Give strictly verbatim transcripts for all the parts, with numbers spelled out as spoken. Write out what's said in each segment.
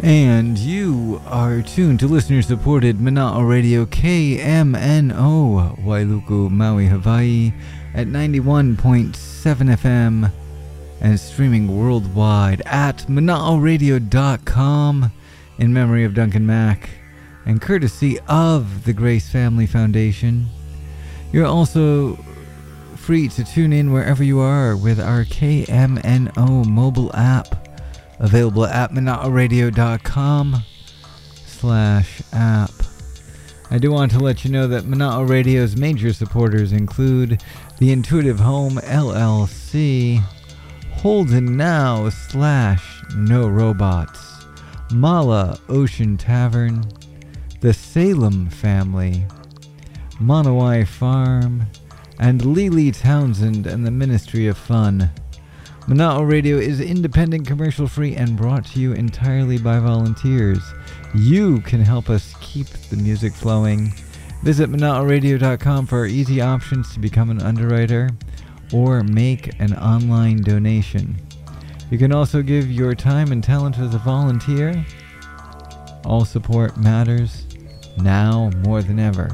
And you are tuned to listener-supported Mana'o Radio K M N O, Wailuku, Maui, Hawaii, at ninety-one point seven F M and streaming worldwide at mana'o radio dot com in memory of Duncan Mack and courtesy of the Grace Family Foundation. You're also free to tune in wherever you are with our K M N O mobile app, available at mana'o radio dot com slash app. I do want to let you know that Mana'o Radio's major supporters include the Intuitive Home L L C, Holden Now slash No Robots, Mala Ocean Tavern, the Salem Family, Monowai Farm, and Lily Townsend and the Ministry of Fun. Mana'o Radio is independent, commercial-free, and brought to you entirely by volunteers. You can help us keep the music flowing. Visit mana'o radio dot com for easy options to become an underwriter or make an online donation. You can also give your time and talent as a volunteer. All support matters, now more than ever.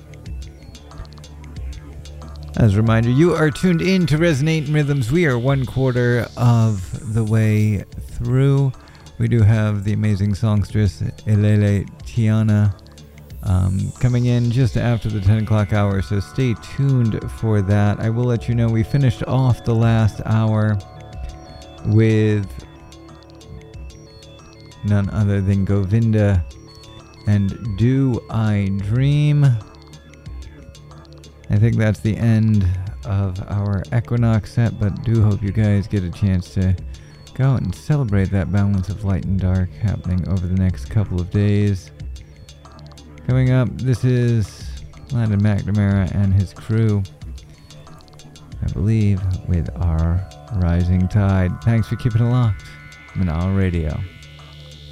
As a reminder, you are tuned in to Resonate Rhythms. We are one quarter of the way through. We do have the amazing songstress Elele Tiana um, coming in just after the ten o'clock hour, so stay tuned for that. I will let you know we finished off the last hour with none other than Govinda and Do I Dream. I think that's the end of our Equinox set, but do hope you guys get a chance to go out and celebrate that balance of light and dark happening over the next couple of days. Coming up, this is Landon McNamara and his crew, I believe, with our Rising Tide. Thanks for keeping it locked. Mana'o Radio.